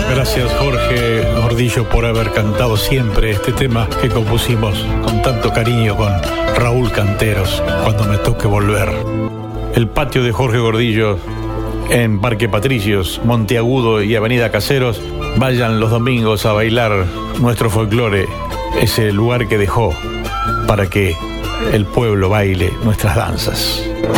Gracias, Jorge Gordillo, por haber cantado siempre este tema que compusimos con tanto cariño con Raúl Canteros, Cuando me toque volver. El patio de Jorge Gordillo en Parque Patricios, Monteagudo y Avenida Caseros. Vayan los domingos a bailar nuestro folclore, ese lugar que dejó para que el pueblo baile nuestras danzas.